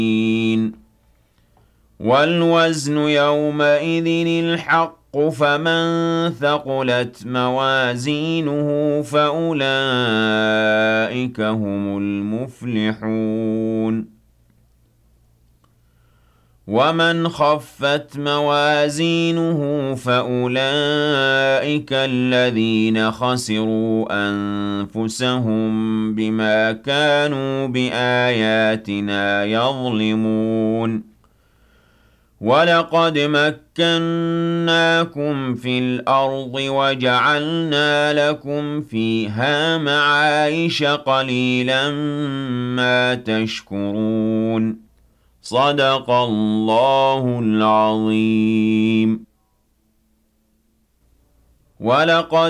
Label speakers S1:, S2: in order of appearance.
S1: والوزن يومئذ الحق فمن ثقلت موازينه فأولئك هم المفلحون ومن خفت موازينه فأولئك الذين خسروا أنفسهم بما كانوا بآياتنا يظلمون ولقد مكناكم في الأرض وجعلنا لكم فيها معايش قليلا ما تشكرون صدق الله العظيم ولقد